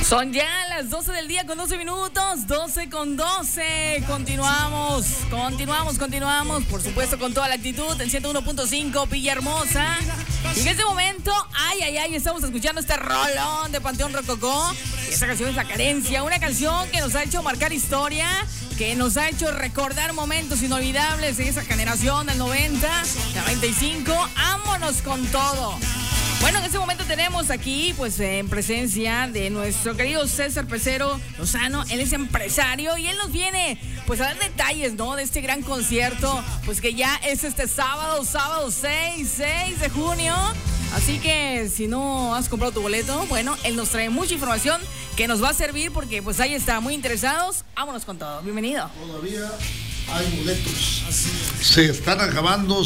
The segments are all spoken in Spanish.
Son ya las 12 del día con 12 minutos, 12 con 12. Continuamos. Por supuesto, con toda la actitud en 101.5 Villahermosa. Y en este momento, estamos escuchando este rolón de Panteón Rococó. Esta canción es La Carencia, una canción que nos ha hecho marcar historia, que nos ha hecho recordar momentos inolvidables en esa generación del 90, del 95. ¡Vámonos con todo! Bueno, en este momento tenemos aquí, pues, en presencia de nuestro querido César Pecero Lozano. Él es empresario y él nos viene, pues, a dar detalles, ¿no?, de este gran concierto, pues, que ya es este sábado 6 de junio. Así que, si no has comprado tu boleto, bueno, él nos trae mucha información que nos va a servir porque, pues, ahí está, muy interesados. Vámonos con todo. Bienvenido. Todavía hay boletos. Se están acabando.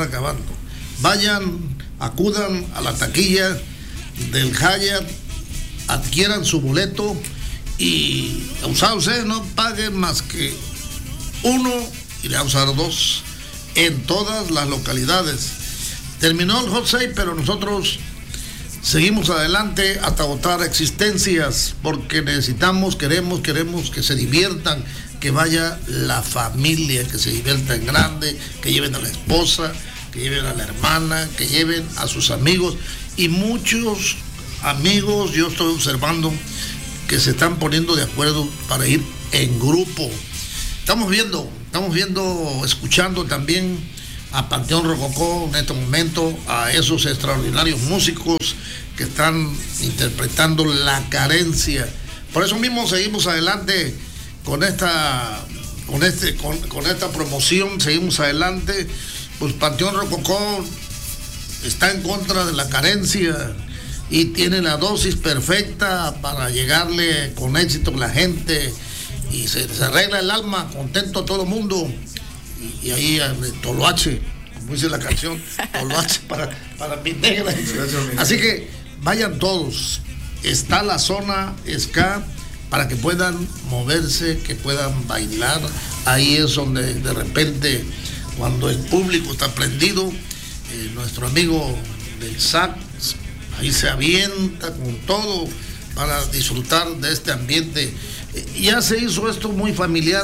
Vayan, acudan a la taquilla del Hyatt, adquieran su boleto y ustedes no paguen más que uno y le vamos a dar dos en todas las localidades. Terminó el hot sale, pero nosotros seguimos adelante hasta agotar existencias porque queremos que se diviertan, que vaya la familia, que se divierta en grande, que lleven a la esposa, que lleven a la hermana, que lleven a sus amigos. Y muchos amigos, yo estoy observando que se están poniendo de acuerdo para ir en grupo. Estamos viendo, escuchando también a Panteón Rococó en este momento, a esos extraordinarios músicos que están interpretando La Carencia. Por eso mismo seguimos adelante con esta promoción, seguimos adelante. Pues Panteón Rococó está en contra de la carencia y tiene la dosis perfecta para llegarle con éxito a la gente y se arregla el alma, contento a todo el mundo. Y ahí Toloache, como dice la canción, Toloache para mi negra. Así que vayan todos. Está la zona ska para que puedan moverse, que puedan bailar. Ahí es donde de repente, cuando el público está prendido, nuestro amigo del sax ahí se avienta con todo para disfrutar de este ambiente. Ya se hizo esto muy familiar.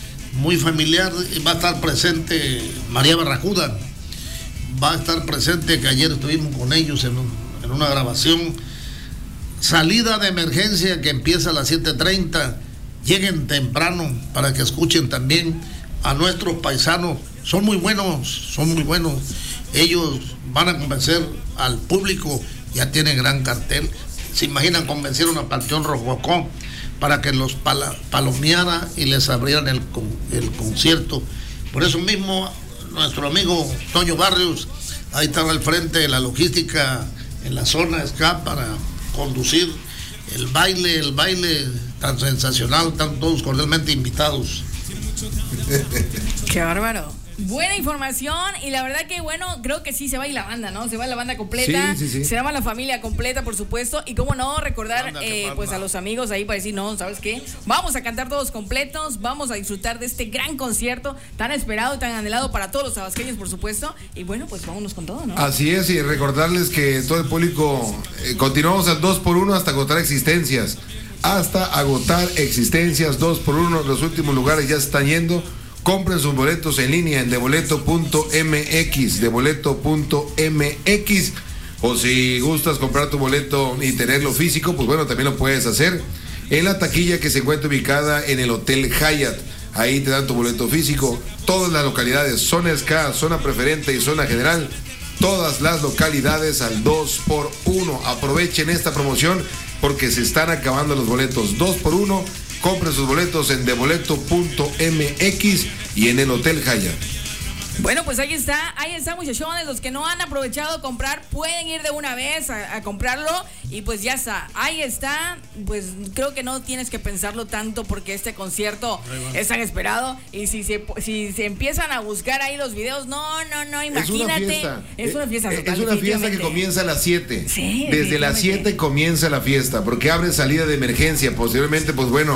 Va a estar presente María Barracuda, va a estar presente, que ayer estuvimos con ellos en una grabación. Salida de emergencia que empieza a las 7:30. Lleguen temprano para que escuchen también a nuestros paisanos. Son muy buenos. Ellos van a convencer al público, ya tienen gran cartel. Se imaginan, convencieron a Panteón Rococó para que los palomeara y les abrieran el concierto. Por eso mismo, nuestro amigo Toño Barrios, ahí estaba al frente de la logística en la zona ska para conducir el baile tan sensacional. Están todos cordialmente invitados. ¡Qué bárbaro! Buena información y la verdad que, bueno, creo que sí se va a ir la banda, ¿no? Se va la banda completa, sí. Se va la familia completa, por supuesto, y cómo no, recordar pues a los amigos ahí para decir, no, ¿sabes qué? Vamos a cantar todos completos, vamos a disfrutar de este gran concierto tan esperado y tan anhelado para todos los tabasqueños, por supuesto, y bueno, pues vámonos con todo, ¿no? Así es, y recordarles que todo el público, continuamos al 2x1 hasta agotar existencias, 2x1, los últimos lugares ya se están yendo. Compren sus boletos en línea en deboleto.mx, o si gustas comprar tu boleto y tenerlo físico, pues bueno, también lo puedes hacer en la taquilla que se encuentra ubicada en el Hotel Hyatt. Ahí te dan tu boleto físico. Todas las localidades, zona SK, zona preferente y zona general, todas las localidades al 2x1. Aprovechen esta promoción porque se están acabando los boletos. 2x1. Compren sus boletos en deboleto.mx y en el Hotel Hyatt. Bueno, pues ahí está, muchachones. Los que no han aprovechado comprar pueden ir de una vez a comprarlo y pues ya está, ahí está. Pues creo que no tienes que pensarlo tanto porque este concierto es tan esperado y si se empiezan a buscar ahí los videos, no, imagínate. Es una fiesta que comienza a las 7. Sí, desde las 7 comienza la fiesta porque abre salida de emergencia. Posteriormente, pues bueno,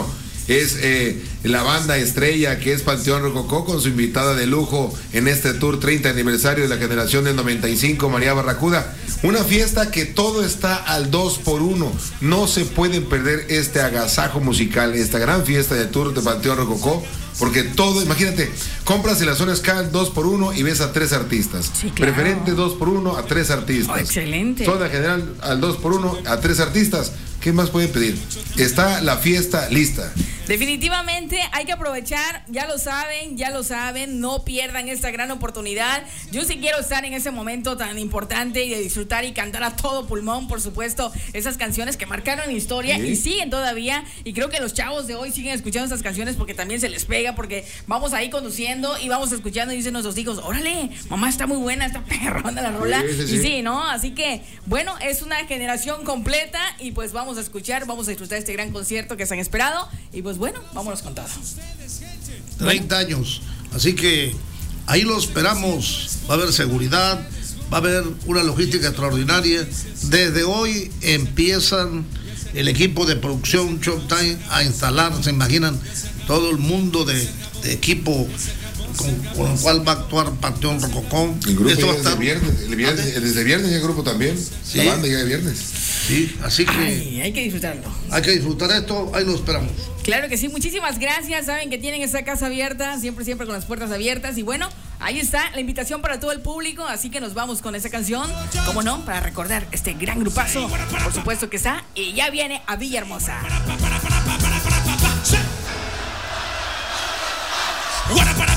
es la banda estrella que es Panteón Rococó, con su invitada de lujo en este tour 30 aniversario de la generación del 95, María Barracuda. Una fiesta que todo está al 2x1. No se pueden perder este agasajo musical, esta gran fiesta de tour de Panteón Rococó, porque todo, imagínate, compras en la zona Ska 2x1 y ves a 3 artistas. Sí, claro. Preferente 2x1 a 3 artistas. Oh, excelente. Zona general al 2x1 a 3 artistas. ¿Qué más pueden pedir? Está la fiesta lista. Definitivamente hay que aprovechar, ya lo saben, no pierdan esta gran oportunidad. Yo sí quiero estar en ese momento tan importante y de disfrutar y cantar a todo pulmón, por supuesto, esas canciones que marcaron historia y siguen todavía, y creo que los chavos de hoy siguen escuchando estas canciones porque también se les pega, porque vamos ahí conduciendo y vamos escuchando y dicen nuestros hijos, órale, mamá, está muy buena, está perrona la rola, y sí, ¿no? Así que, bueno, es una generación completa y pues vamos a escuchar, vamos a disfrutar este gran concierto que se han esperado y pues bueno, vámonos con todo. 30 años, así que ahí lo esperamos. Va a haber seguridad, va a haber una logística extraordinaria. Desde hoy empiezan el equipo de producción Showtime a instalar, se imaginan, todo el mundo de equipo con el cual va a actuar Panteón Rococó. El grupo llega desde viernes, desde viernes el grupo también, ¿sí? La banda llega de viernes. Sí, así que hay que disfrutarlo. Hay que disfrutar esto, ahí lo esperamos. Claro que sí, muchísimas gracias. Saben que tienen esta casa abierta, siempre con las puertas abiertas. Y bueno, ahí está la invitación para todo el público. Así que nos vamos con esa canción, como no, para recordar este gran grupazo. Por supuesto que está, y ya viene a Villahermosa. Para